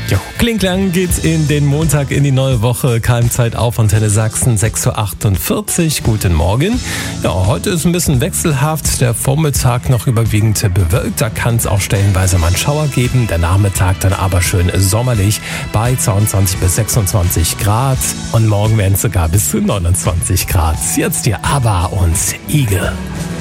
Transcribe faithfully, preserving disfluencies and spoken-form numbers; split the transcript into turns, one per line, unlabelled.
Jo, Klingklang geht in den Montag, in die neue Woche. Keimzeit auf Antenne Sachsen, sechs Uhr achtundvierzig. Guten Morgen. Ja, heute ist ein bisschen wechselhaft. Der Vormittag noch überwiegend bewölkt. Da kann es auch stellenweise mal einen Schauer geben. Der Nachmittag dann aber schön sommerlich bei zweiundzwanzig bis sechsundzwanzig Grad. Und morgen werden es sogar bis zu neunundzwanzig Grad. Jetzt hier ABBA und Igel.